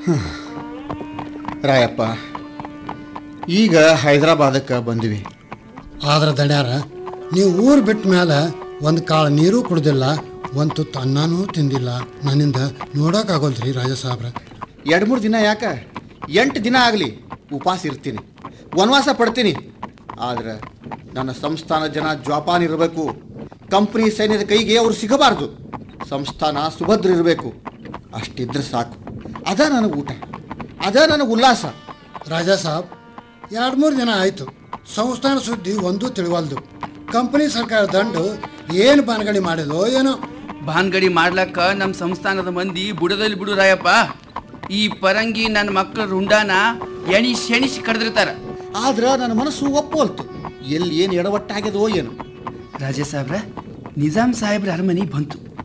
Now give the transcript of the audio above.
ರಾಯಪ್ಪ, ಈಗ ಹೈದರಾಬಾದಕ್ಕೆ ಬಂದ್ವಿ. ಆದ್ರೆ ದಡ್ಯಾರ, ನೀವು ಊರು ಬಿಟ್ಟ ಮೇಲೆ ಒಂದು ಕಾಳು ನೀರು ಕುಡ್ದಿಲ್ಲ, ಒಂದು ತುತ್ತು ಅನ್ನನೂ ತಿಂದಿಲ್ಲ. ನನ್ನಿಂದ ನೋಡೋಕ್ಕಾಗೋಲ್ರಿ ರಾಜ ಸಾಬ್ರ. 2-3 ದಿನ ಯಾಕೆ, 8 ದಿನ ಆಗಲಿ ಉಪವಾಸ ಇರ್ತೀನಿ, ವನವಾಸ ಪಡ್ತೀನಿ. ಆದ್ರೆ ನನ್ನ ಸಂಸ್ಥಾನ ಜನ ಜೋಪಾನ ಇರಬೇಕು. ಕಂಪ್ನಿ ಸೈನ್ಯದ ಕೈಗೆ ಅವರು ಸಿಗಬಾರ್ದು. ಸಂಸ್ಥಾನ ಸುಭದ್ರ ಇರಬೇಕು. ಅಷ್ಟಿದ್ರೆ ಸಾಕು. ಅದ ನನಗೆ ಊಟ, ಅದ ನನಗೆ ಉಲ್ಲಾಸ. ರಾಜಾ ಸಾಬ್, 2-3 ದಿನ ಆಯಿತು, ಸಂಸ್ಥಾನ ಸುದ್ದಿ ಒಂದೂ ತಿಳಿವಲ್ದು. ಕಂಪನಿ ಸರ್ಕಾರ ದಂಡು ಏನು ಬಾನಗಡಿ ಮಾಡಿದೋ ಏನೋ. ಬಾನ್ಗಡಿ ಮಾಡ್ಲಕ್ಕ ನಮ್ಮ ಸಂಸ್ಥಾನದ ಮಂದಿ ಬುಡದಲ್ಲಿ ಬಿಡು ರಾಯಪ್ಪ. ಈ ಪರಂಗಿ ನನ್ನ ಮಕ್ಕಳ ರುಂಡಾನ ಎಣಿಸಿ ಕಡ್ದಿರ್ತಾರ. ಆದ್ರೆ ನನ್ನ ಮನಸ್ಸು ಒಪ್ಪೋಲ್ತು. ಎಲ್ಲಿ ಏನು ಎಡವಟ್ಟಾಗ್ಯದೋ ಏನು. ರಾಜ ಸಾಬ್ರ, ನಿಜಾಮ್ ಸಾಹೇಬ್ರ ಅರಮನೆ ಬಂತು.